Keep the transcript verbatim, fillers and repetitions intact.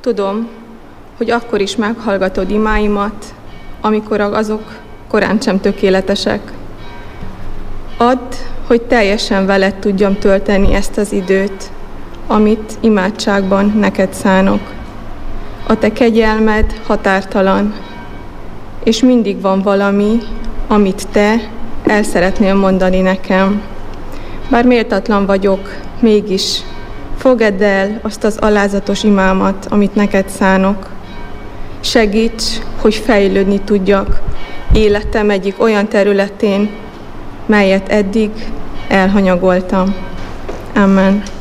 Tudom, hogy akkor is meghallgatod imáimat, amikor azok korán sem tökéletesek. Add, hogy teljesen veled tudjam tölteni ezt az időt, amit imádságban neked szánok. A te kegyelmed határtalan, és mindig van valami, amit te el szeretnél mondani nekem. Bár méltatlan vagyok, mégis fogadd el azt az alázatos imámat, amit neked szánok. Segíts, hogy fejlődni tudjak életem egyik olyan területén, melyet eddig elhanyagoltam. Amen.